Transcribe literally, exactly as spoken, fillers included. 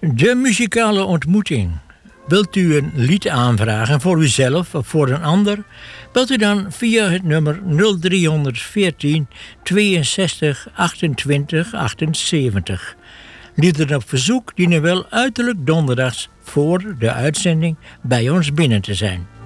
De muzikale ontmoeting. Wilt u een lied aanvragen voor uzelf of voor een ander? Belt u dan via het nummer nul drie een vier tweeënzestig achtentwintig achtenzeventig. Liederen op verzoek dienen wel uiterlijk donderdags voor de uitzending bij ons binnen te zijn.